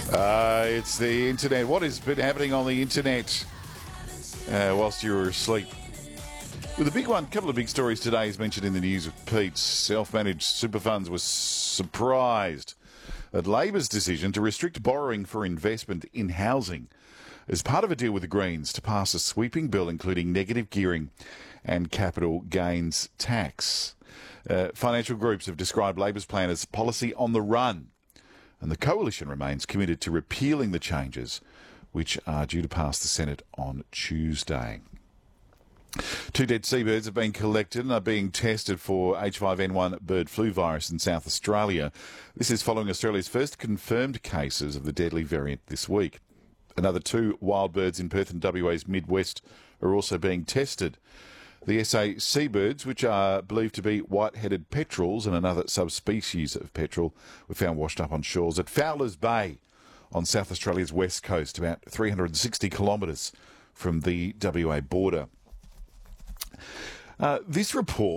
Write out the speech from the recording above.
It's the internet. What has been happening on the internet whilst you were asleep? With a big one, a couple of big stories today as mentioned in the news with Pete. Self-managed super funds were surprised at Labor's decision to restrict borrowing for investment in housing as part of a deal with the Greens to pass a sweeping bill including negative gearing and capital gains tax. Financial groups have described Labor's plan as policy on the run, and the coalition remains committed to repealing the changes which are due to pass the Senate on Tuesday. 2 dead seabirds have been collected and are being tested for H5N1 bird flu virus in South Australia. This is following Australia's first confirmed cases of the deadly variant this week. Another 2 wild birds in Perth and WA's Midwest are also being tested. The SA seabirds, which are believed to be white-headed petrels and another subspecies of petrel, were found washed up on shores at Fowler's Bay on South Australia's west coast, about 360 kilometres from the WA border. This report